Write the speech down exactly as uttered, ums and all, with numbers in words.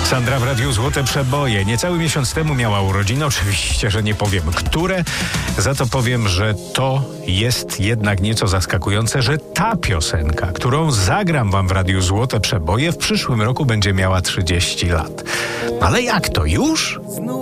Sandra w Radiu Złote Przeboje. Niecały miesiąc temu miała urodziny. Oczywiście, że nie powiem które. Za to powiem, że to jest jednak nieco zaskakujące, że ta piosenka, którą zagram wam w Radiu Złote Przeboje, w przyszłym roku będzie miała trzydzieści lat. Ale jak to już?